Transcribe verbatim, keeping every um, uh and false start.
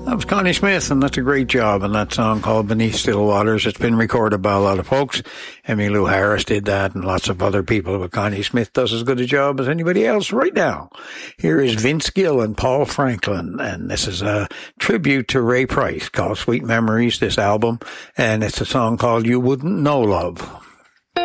That was Connie Smith, and that's a great job. And that song called Beneath Still Waters, it's been recorded by a lot of folks. Emmylou Harris did that, and lots of other people. But Connie Smith does as good a job as anybody else right now. Here is Vince Gill and Paul Franklin, and this is a tribute to Ray Price called Sweet Memories, this album. And it's a song called You Wouldn't Know Love.